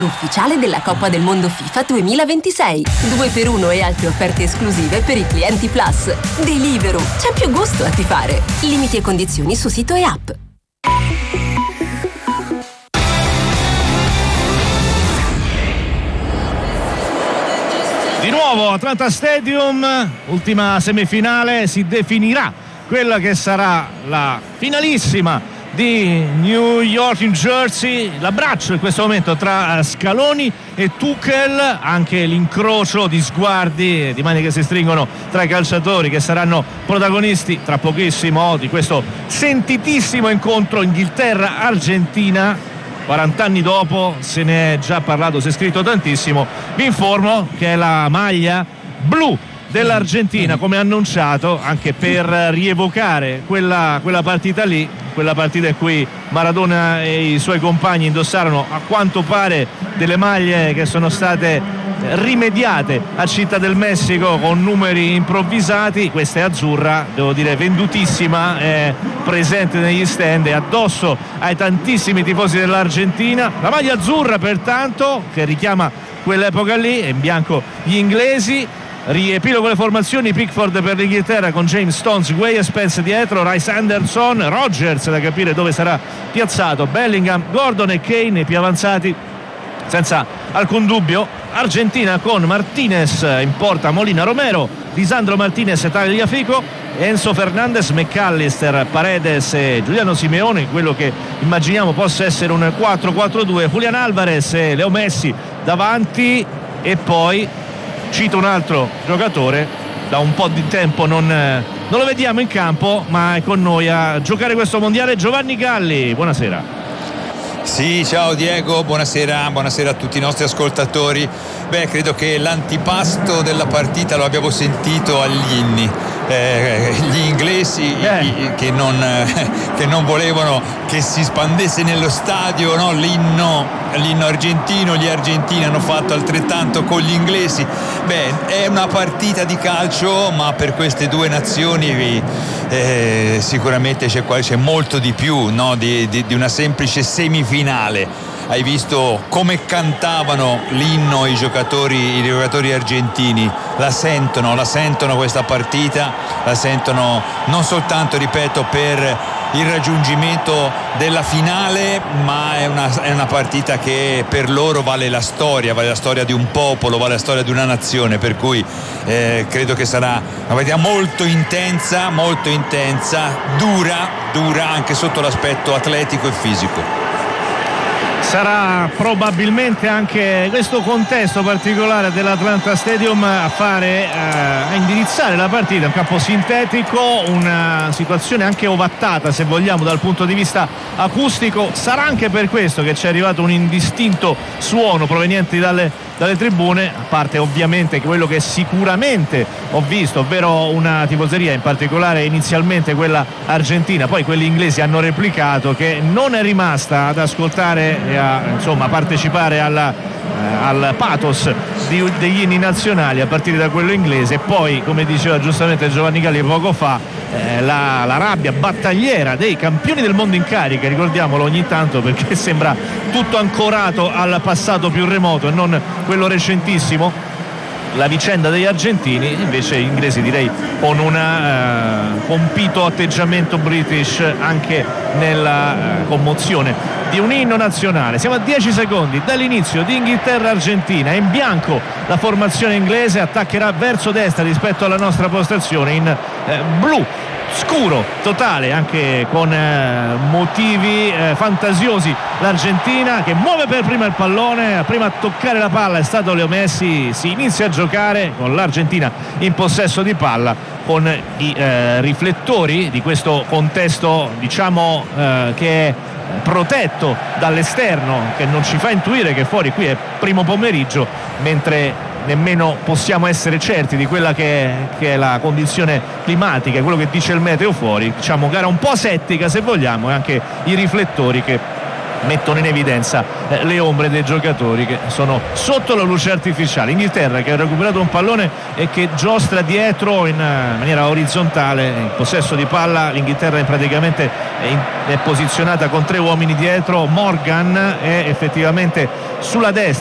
ufficiale della Coppa del Mondo FIFA 2026. 2x1 e altre offerte esclusive per i clienti Plus. Deliveroo, c'è più gusto a tifare. Limiti e condizioni su sito e app. Di nuovo Atlanta Stadium, ultima semifinale, si definirà quella che sarà la finalissima di New York in Jersey. L'abbraccio in questo momento tra Scaloni e Tuchel, anche l'incrocio di sguardi, di mani che si stringono tra i calciatori che saranno protagonisti tra pochissimo di questo sentitissimo incontro Inghilterra-Argentina. 40 anni dopo se ne è già parlato, si è scritto tantissimo. Vi informo che è la maglia blu dell'Argentina, come annunciato, anche per rievocare quella partita lì, quella partita in cui Maradona e i suoi compagni indossarono a quanto pare delle maglie che sono state rimediate a Città del Messico con numeri improvvisati. Questa è azzurra, devo dire vendutissima, è presente negli stand e addosso ai tantissimi tifosi dell'Argentina. La maglia azzurra pertanto che richiama quell'epoca lì, è in bianco gli inglesi. Riepilogo le formazioni: Pickford per l'Inghilterra con James Stones, Gueye e Spence dietro, Rice, Anderson, Rodgers da capire dove sarà piazzato, Bellingham, Gordon e Kane i più avanzati senza alcun dubbio. Argentina con Martinez in porta, Molina, Romero, Lisandro Martinez e Tagliafico, Enzo Fernandez, McAllister, Paredes e Giuliano Simeone, quello che immaginiamo possa essere un 4-4-2, Julian Alvarez e Leo Messi davanti. E poi cito un altro giocatore, da un po' di tempo non lo vediamo in campo, ma è con noi a giocare questo mondiale, Giovanni Galli. Buonasera. Sì, ciao Diego, buonasera a tutti i nostri ascoltatori. Credo che l'antipasto della partita lo abbiamo sentito agli inni. Gli inglesi che non volevano che si spandesse nello stadio, no? l'inno argentino. Gli argentini hanno fatto altrettanto con gli inglesi. È una partita di calcio, ma per queste due nazioni sicuramente c'è molto di più, no? di una semplice semifinale. Hai visto come cantavano l'inno i giocatori argentini, la sentono questa partita, la sentono non soltanto, ripeto, per il raggiungimento della finale, ma è una partita che per loro vale la storia di un popolo, vale la storia di una nazione, per cui credo che sarà una partita molto intensa, dura anche sotto l'aspetto atletico e fisico. Sarà probabilmente anche questo contesto particolare dell'Atlanta Stadium a indirizzare la partita. Un campo sintetico, una situazione anche ovattata se vogliamo dal punto di vista acustico. Sarà anche per questo che ci è arrivato un indistinto suono proveniente dalle tribune, a parte ovviamente quello che sicuramente ho visto, ovvero una tifoseria, in particolare inizialmente quella argentina, poi quelli inglesi hanno replicato, che non è rimasta ad ascoltare e a partecipare al pathos degli inni nazionali a partire da quello inglese. E poi, come diceva giustamente Giovanni Galli poco fa, la rabbia battagliera dei campioni del mondo in carica, ricordiamolo ogni tanto perché sembra tutto ancorato al passato più remoto e non quello recentissimo. La vicenda degli argentini, invece gli inglesi direi con un compito atteggiamento british anche nella commozione di un inno nazionale. Siamo a 10 secondi dall'inizio di Inghilterra-Argentina. In bianco la formazione inglese, attaccherà verso destra rispetto alla nostra postazione in blu scuro totale, anche con motivi fantasiosi. L'Argentina che muove per prima il pallone, prima a toccare la palla è stato Leo Messi. Si inizia a giocare con l'Argentina in possesso di palla, con i riflettori di questo contesto che è protetto dall'esterno, che non ci fa intuire che fuori qui è primo pomeriggio, mentre nemmeno possiamo essere certi di quella che è la condizione climatica, quello che dice il meteo fuori. Gara un po' asettica se vogliamo, e anche i riflettori che mettono in evidenza le ombre dei giocatori che sono sotto la luce artificiale. Inghilterra che ha recuperato un pallone e che giostra dietro in maniera orizzontale in possesso di palla. L'Inghilterra praticamente è posizionata con 3 uomini dietro. Morgan è effettivamente sulla destra